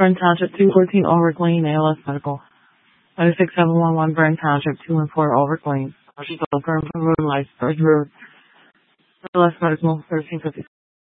Brent Township, 214 Ulrich Lane, ALS Medical. 96711 Brent Township, 214 Ulrich Lane. She's confirmed from Road Life, First Road. ALS Medical, 1350.